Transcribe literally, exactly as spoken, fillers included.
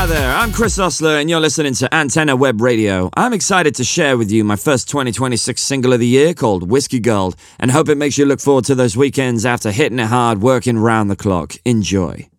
out there, I'm Chris Osler and you're listening to Antenna Web Radio. I'm excited to share with you my first twenty twenty-six single of the year called Whiskey Gold, and hope it makes you look forward to those weekends after hitting it hard, working round the clock. Enjoy.